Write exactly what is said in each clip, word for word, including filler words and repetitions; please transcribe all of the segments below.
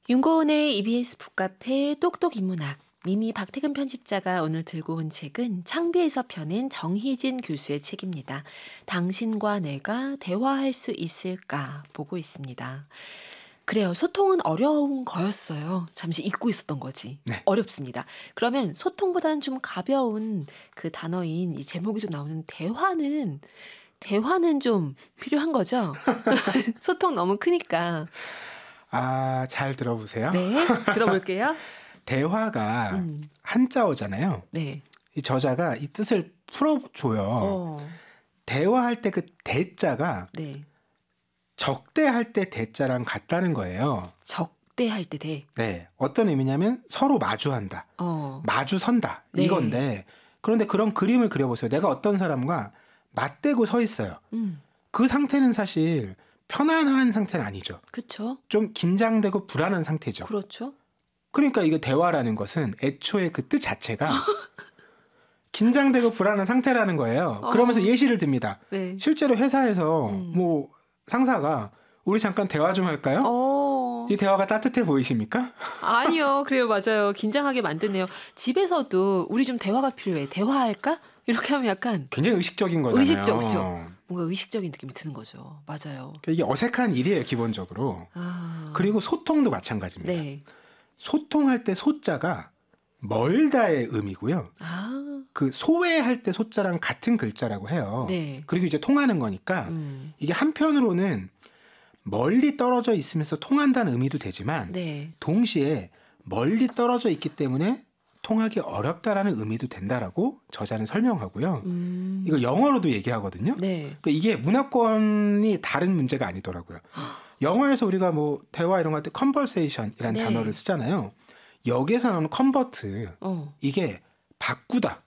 윤고은의 이비에스 북카페 똑똑인문학 미미 박태근 편집자가 오늘 들고 온 책은 창비에서 펴낸 정희진 교수의 책입니다. 당신과 내가 대화할 수 있을까 보고 있습니다. 그래요. 소통은 어려운 거였어요. 잠시 잊고 있었던 거지. 네. 어렵습니다. 그러면 소통보다는 좀 가벼운 그 단어인 이 제목에도 나오는 대화는 대화는 좀 필요한 거죠. 소통 너무 크니까. 아, 잘 들어보세요. 네, 들어볼게요. 대화가 음. 한자어잖아요. 네. 이 저자가 이 뜻을 풀어줘요. 어. 대화할 때 그 대자가 네. 적대할 때 대자랑 같다는 거예요. 적대할 때 대. 네, 어떤 의미냐면 서로 마주한다, 어. 마주선다 네. 이건데, 그런데 그런 그림을 그려보세요. 내가 어떤 사람과 맞대고 서 있어요. 음. 그 상태는 사실 편안한 상태는 아니죠. 그렇죠. 좀 긴장되고 불안한 상태죠. 그렇죠. 그러니까 이게 대화라는 것은 애초에 그 뜻 자체가 긴장되고 불안한 상태라는 거예요. 어. 그러면서 예시를 듭니다. 네. 실제로 회사에서 음. 뭐 상사가 우리 잠깐 대화 좀 할까요? 어. 이 대화가 따뜻해 보이십니까? 아니요. 그래요. 맞아요. 긴장하게 만드네요. 집에서도 우리 좀 대화가 필요해. 대화할까? 이렇게 하면 약간 굉장히 의식적인 거잖아요. 의식적, 그렇죠. 뭔가 의식적인 느낌이 드는 거죠. 맞아요. 그러니까 이게 어색한 일이에요, 기본적으로. 아. 그리고 소통도 마찬가지입니다. 네. 소통할 때 소자가 멀다의 의미고요. 아. 그 소외할 때 소자랑 같은 글자라고 해요. 네. 그리고 이제 통하는 거니까 음. 이게 한편으로는 멀리 떨어져 있으면서 통한다는 의미도 되지만 네. 동시에 멀리 떨어져 있기 때문에 통하기 어렵다라는 의미도 된다라고 저자는 설명하고요. 음. 이거 영어로도 얘기하거든요. 네. 그러니까 이게 문화권이 다른 문제가 아니더라고요. 영어에서 우리가 뭐 대화 이런 거 할 때 conversation이라는 네. 단어를 쓰잖아요. 여기에서 나오는 convert, 어. 이게 바꾸다,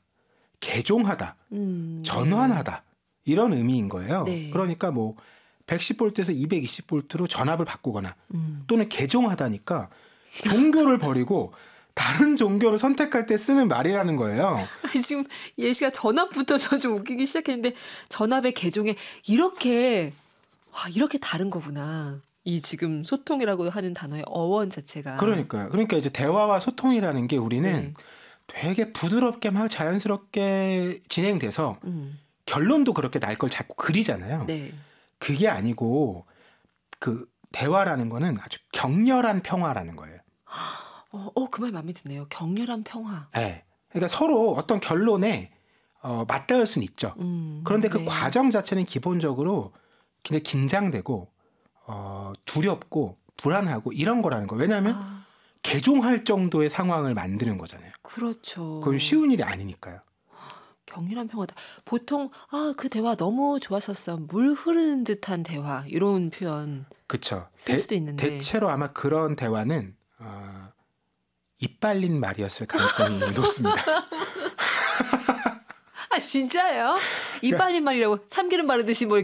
개종하다, 음. 전환하다 이런 의미인 거예요. 네. 그러니까 뭐 백십 볼트에서 이백이십 볼트로 전압을 바꾸거나 음. 또는 개종하다니까 종교를 버리고 다른 종교를 선택할 때 쓰는 말이라는 거예요. 아니, 지금 예시가 전압부터 저 좀 웃기기 시작했는데 전압의 개종에 이렇게 와, 이렇게 다른 거구나. 이 지금 소통이라고 하는 단어의 어원 자체가. 그러니까요. 그러니까 이제 대화와 소통이라는 게 우리는 네. 되게 부드럽게 막 자연스럽게 진행돼서 음. 결론도 그렇게 날 걸 자꾸 그리잖아요. 네. 그게 아니고 그 대화라는 거는 아주 격렬한 평화라는 거예요. 어, 어, 그 말 마음에 드네요. 격렬한 평화. 네. 그러니까 서로 어떤 결론에 어, 맞닿을 수는 있죠. 음, 그런데 그 네. 과정 자체는 기본적으로 굉장히 긴장되고 어, 두렵고 불안하고 이런 거라는 거예요. 왜냐하면 아, 개종할 정도의 상황을 만드는 거잖아요. 그렇죠. 그건 쉬운 일이 아니니까요. 격렬한 평화다. 보통 아, 그 대화 너무 좋았었어. 물 흐르는 듯한 대화. 이런 표현 그렇죠. 쓸 수도 있는데. 대체로 아마 그런 대화는 어, 이빨린 말이었을 가능성이 높습니다. 아, 진짜요? 이빨린 말이라고 참기름 바르듯이 뭐